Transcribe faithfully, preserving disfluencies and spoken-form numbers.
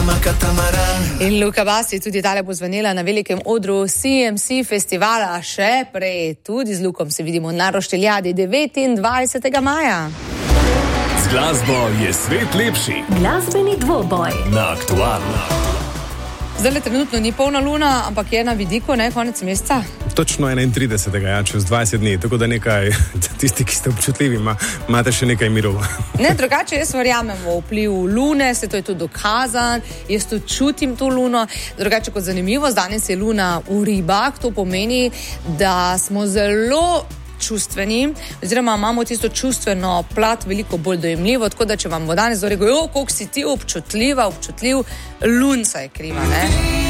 In Luka Basi, tudi tale bo zvenela na velikem odru C M C festivala, še prej tudi z Lukom se vidimo na Rošteljadi devetindvajsetega maja. Z glasbo je svet lepši. Glasbeni dvoboj Na Aktualno. Zdaj trenutno ni polna luna, ampak je na vidiku, ne, konec meseca. Točno enaintridesetega, ja, čez dvajset dni, tako da nekaj, tisti, ki ste občutljivi, ima, imate še nekaj mirov. Ne, drugače jaz verjamem v vpliv lune, se to je tudi dokazan, jaz tu čutim to luno. Drugače kot zanimivo, danes je luna v ribah, to pomeni, da smo zelo čustveni, oziroma imamo tisto čustveno plat veliko bolj dojemljivo, tako da če vam bo danes doregojo, koliko si ti občutljiva, občutljiv, lunca je kriva, ne?